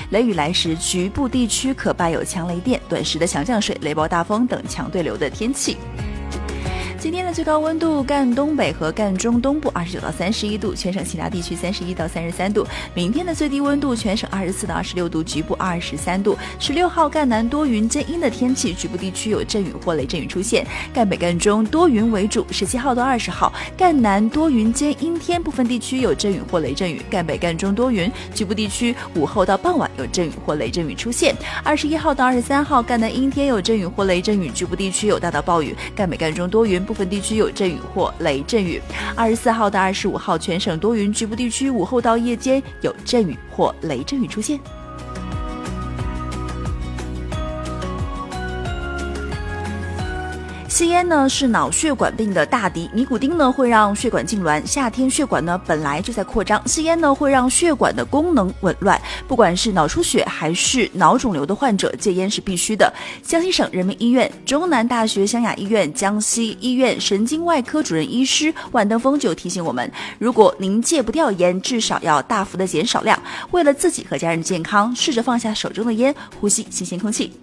雷雨来时，局部地区可伴有强雷电、短时的强降水、雷暴大风等强对流的天气。今天的最高温度，赣东北和赣中东部29到31度，全省其他地区31到33度。明天的最低温度，全省24到26度，局部23度。16号赣南多云间阴的天气，局部地区有阵雨或雷阵雨出现。赣北赣中多云为主。17号到20号，赣南多云间阴天，部分地区有阵雨或雷阵雨。赣北赣中多云，局部地区午后到傍晚有阵雨或雷阵雨出现。21号到23号，赣南阴天有阵雨或雷阵雨，局部地区有大到暴雨。赣北赣中多云，部分地区有阵雨或雷阵雨。24号到25号，全省多云，局部地区午后到夜间有阵雨或雷阵雨出现。吸烟呢是脑血管病的大敌，尼古丁呢会让血管痉挛，夏天血管呢本来就在扩张，吸烟呢会让血管的功能紊乱，不管是脑出血还是脑肿瘤的患者，戒烟是必须的。江西省人民医院、中南大学湘雅医院、江西医院神经外科主任医师万登峰就提醒我们，如果您戒不掉烟，至少要大幅的减少量，为了自己和家人健康，试着放下手中的烟，呼吸新鲜空气。